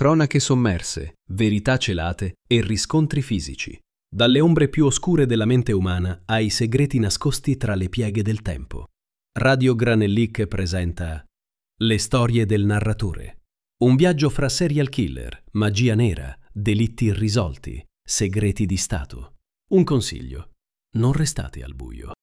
Cronache sommerse, verità celate e riscontri fisici. Dalle ombre più oscure della mente umana ai segreti nascosti tra le pieghe del tempo. Radio Granellic presenta Le storie del narratore. Un viaggio fra serial killer, magia nera, delitti irrisolti, segreti di Stato. Un consiglio: non restate al buio.